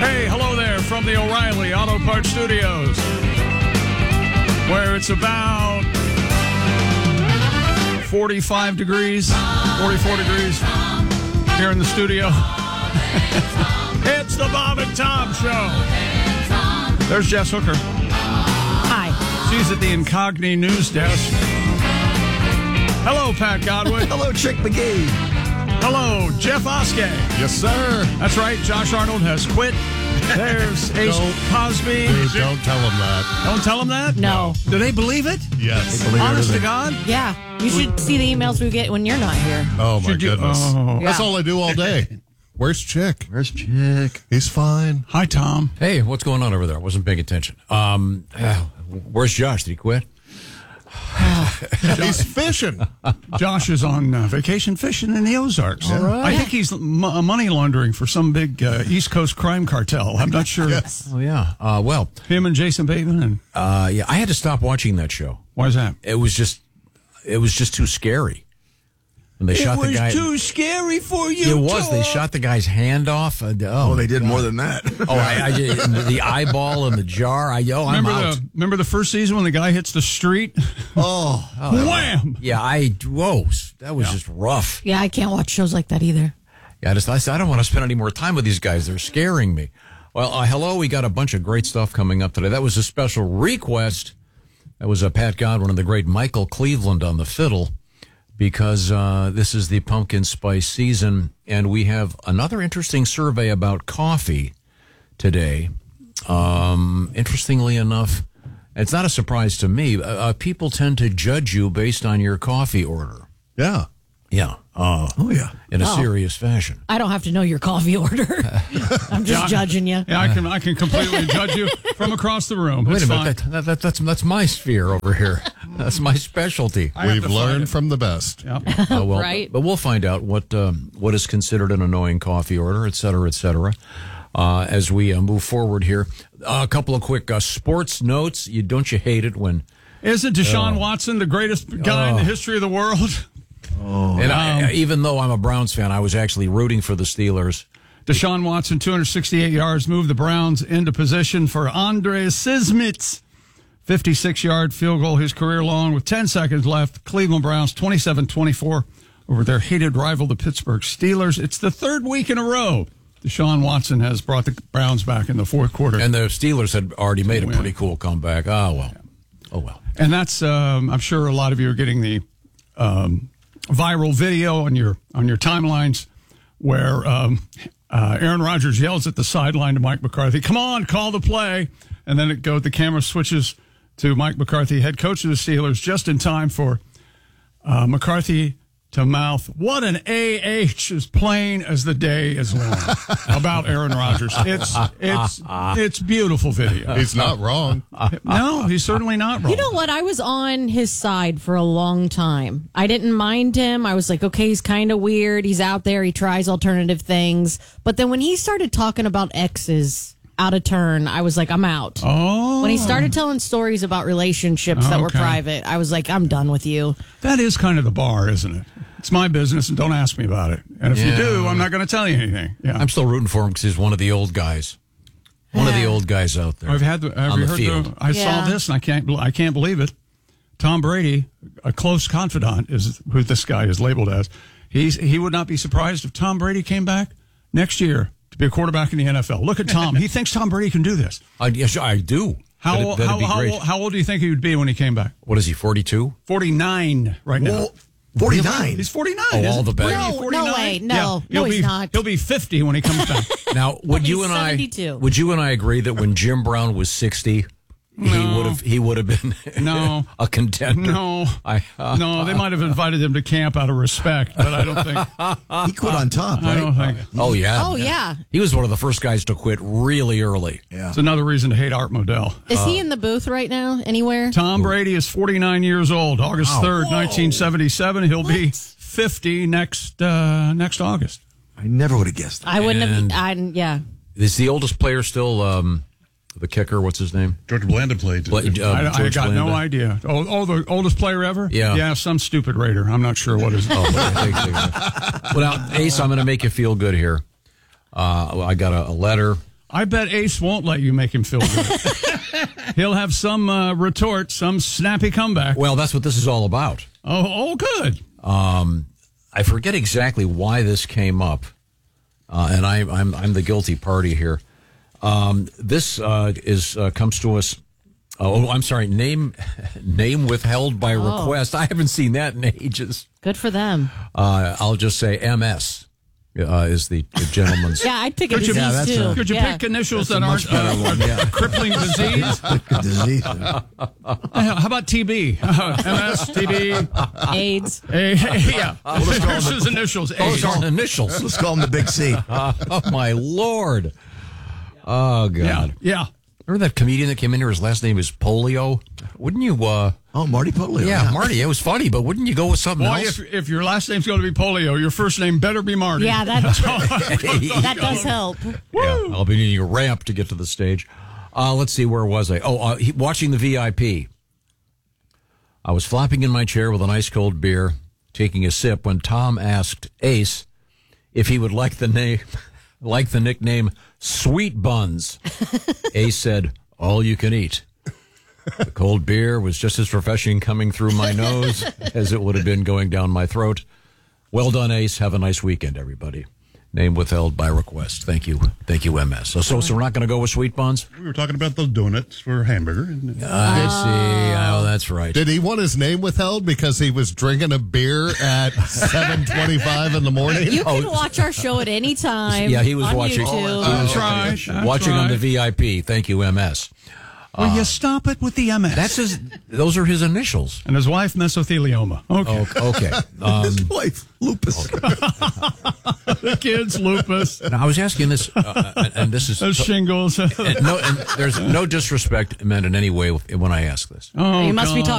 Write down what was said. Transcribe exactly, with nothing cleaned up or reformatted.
Hey, hello there from the O'Reilly Auto Parts Studios, where it's about forty-five degrees, forty-four degrees here in the studio. It's the Bob and Tom Show. There's Jess Hooker. Hi. She's at the Incogni News Desk. Hello, Pat Godwin. Hello, Chick McGee. Hello, Jeff Oskey. Yes, sir. That's right, Josh Arnold has quit. There's Ace Don't- Cosby. Dude, don't tell him that. Don't tell them that? No. Do they believe it? Yes. Honest to God? Yeah. You should see the emails we get when you're not here. Oh, my Should you- goodness. oh. That's Yeah. all I do all day. Where's Chick? Where's Chick? He's fine. Hi, Tom. Hey, what's going on over there? I wasn't paying attention. Um, uh, where's Josh? Did he quit? He's fishing. Josh is on uh, vacation fishing in the Ozarks. All right. I think he's m- money laundering for some big uh, East Coast crime cartel. I'm not sure. Yes. Oh, yeah. Uh, well, Him and Jason Bateman. And uh, yeah, I had to stop watching that show. why is that? It was just, it was just too scary. When they shot the guy. scary for you. It was. They shot the guy's hand off. Uh, oh, Oh, they did more than that. Oh, I, I just, the eyeball in the jar. I oh, I'm Remember out. the remember the first season when the guy hits the street? Oh, Wham! Yeah, I whoa, that was just rough. Yeah, I can't watch shows like that either. Yeah, I just I, said, I don't want to spend any more time with these guys. They're scaring me. Well, uh, hello, we got a bunch of great stuff coming up today. That was a special request. That was a Pat Godwin and the great Michael Cleveland on the fiddle, because uh, this is the pumpkin spice season, and we have another interesting survey about coffee today. Um, interestingly enough, it's not a surprise to me. Uh, uh, people tend to judge you based on your coffee order. Yeah. Yeah. Uh, oh yeah. in a Oh. serious fashion. I don't have to know your coffee order. I'm just Yeah. judging you. Yeah, I can I can completely judge you from across the room. Wait It's a fine. minute. That, that, that, that's, that's my sphere over here. That's my specialty. I have We've to find learned it. from the best. Yeah. Uh, well, Right. But we'll find out what um, what is considered an annoying coffee order, et cetera, et cetera, uh, as we uh, move forward here. Uh, a couple of quick uh, sports notes. You don't you hate it when Isn't Deshaun Watson the greatest guy in the history of the world? and I, even though I'm a Browns fan, I was actually rooting for the Steelers. Deshaun Watson, two hundred sixty-eight yards, moved the Browns into position for Andre Sismit's fifty-six-yard field goal, his career long, with ten seconds left. Cleveland Browns, twenty-seven twenty-four over their hated rival, the Pittsburgh Steelers. It's the third week in a row Deshaun Watson has brought the Browns back in the fourth quarter. And the Steelers had already made a win. pretty cool comeback. Oh, well. Oh, well. And that's, um, I'm sure a lot of you are getting the um, viral video on your on your timelines where um, uh, Aaron Rodgers yells at the sideline to Mike McCarthy, "Come on, call the play!" And then it goes. The camera switches to Mike McCarthy, head coach of the Steelers, just in time for uh, McCarthy to mouth, "What an A H, as plain as the day is long," about Aaron Rodgers. It's it's it's beautiful video. He's not wrong. No, he's certainly not wrong. You know what? I was on his side for a long time. I didn't mind him. I was like, okay, he's kind of weird. He's out there. He tries alternative things. But then when he started talking about exes out of turn, I was like, I'm out. Oh. When he started telling stories about relationships that were Okay. private, I was like, I'm done with you. That is kind of the bar, isn't it? It's my business, and don't ask me about it. And if you Yeah. do, I'm not going to tell you anything. Yeah, I'm still rooting for him because he's one of the old guys. One of the Yeah. old guys out there. I've had. The, have on you the heard field. the? I Yeah. saw this, and I can't. I can't believe it. Tom Brady, a close confidant, is who this guy is labeled as. He's he would not be surprised if Tom Brady came back next year to be a quarterback in the N F L. Look at Tom. He thinks Tom Brady can do this. I, yes, I do. How That'd- that'd how be how, great. old, how old do you think he would be when he came back? What is he, forty-two? forty-nine right now. Well, forty-nine. He's forty-nine. Oh, all isn't the he? better. Brady, No, no forty-nine? way. No. Yeah. No, He'll he's be, not. He'll be fifty when he comes back. Now, would you He's and I seventy-two. would you and I agree that when Jim Brown was sixty, he No. would have he would have been No. a contender? No, I, uh, no, they might have invited him to camp out of respect, but I don't think. He quit on top, I don't right? think. Oh yeah. Oh, yeah. He was one of the first guys to quit really early. Yeah. It's another reason to hate Art Modell. Is he in the booth right now anywhere? Tom Brady is forty-nine years old. August third, nineteen seventy-seven. He'll be fifty next uh, next August. I never would have guessed that. I wouldn't And- have. I, yeah. Is the oldest player still um, the kicker? What's his name? George Blanda played. Bla- uh, I, I George got no Blanda. idea. Oh, oh, the oldest player ever? Yeah. Yeah, some stupid Raider. I'm not sure what is. Oh, I think so. Well, now, Ace, I'm going to make you feel good here. Uh, I got a, a letter. I bet Ace won't let you make him feel good. He'll have some uh, retort, some snappy comeback. Well, that's what this is all about. Oh, oh, good. Um, I forget exactly why this came up, uh, and I, I'm I'm the guilty party here. Um, this uh, is uh, comes to us. Oh, I'm sorry. Name name withheld by Oh. request. I haven't seen that in ages. Good for them. Uh, I'll just say M S uh, is the, the gentleman's. Yeah, I'd pick a Could you- disease Yeah, that's too. a- Could you yeah. pick initials That's that a aren't much better uh, one, yeah. a crippling disease? Good disease. How about T B? Uh, M S, T B, AIDS. A, yeah. There's his initials. Those A. aren't initials. Let's call him the Big C. Oh my lord! Oh Yeah, god! yeah. Remember that comedian that came in here? His last name is Polio. Wouldn't you? uh Oh, Marty Polio. Yeah, Marty. It was funny, but wouldn't you go with something Boy, else? if, if your last name's going to be Polio, your first name better be Marty. Yeah, that that does help. Yeah, I'll be needing a ramp to get to the stage. Uh, let's see, where was I? Oh, uh, he, watching the V I P. I was flopping in my chair with an ice cold beer, taking a sip, when Tom asked Ace if he would like the name, like the nickname Sweet Buns. Ace said, "All you can eat." The cold beer was just as refreshing coming through my nose as it would have been going down my throat. Well done, Ace. Have a nice weekend, everybody. Name withheld by request. Thank you. Thank you, M S. So, so, so we're not going to go with Sweet Buns? We were talking about those donuts for hamburger. Isn't it? I see. Oh, that's right. Did he want his name withheld because he was drinking a beer at seven twenty-five in the morning? You can watch our show at any time. Yeah, he was on watching. YouTube. That's right. That's watching on the right. V I P. Thank you, M S. Will you stop it with the M S? That's his. Those are his initials. And his wife, mesothelioma. Okay. Oh, okay. Um, His wife, Lupus. The kids, lupus, now, I was asking this, uh, and this is those shingles. and no, and there's no disrespect meant in any way when I ask this. Oh, You must be God. talking